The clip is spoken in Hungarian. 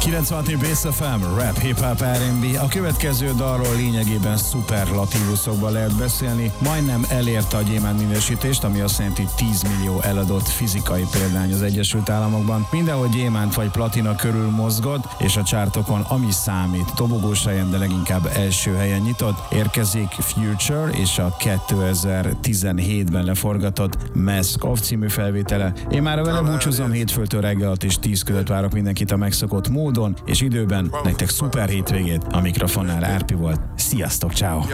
96 Bass FM, rap, hip-hop, R&B. A következő dalról lényegében szuperlatívuszokban lehet beszélni. Majdnem elérte a gyémánt minősítést, ami azt jelenti 10 millió eladott fizikai példány az Egyesült Államokban. Mindenhol gyémánt vagy platina körül mozgott, és a csártokon ami számít. Dobogós helyen, de leginkább első helyen nyitott. Érkezik Future és a 2017-ben leforgatott Mask Off című felvétele. Én már vele búcsúzom, hétfőtől reggel 6 és 10 között várok mindenkit a megszokott módon és időben. Nektek szuper hétvégét, a mikrofonnál Árpi volt. Sziasztok, ciao.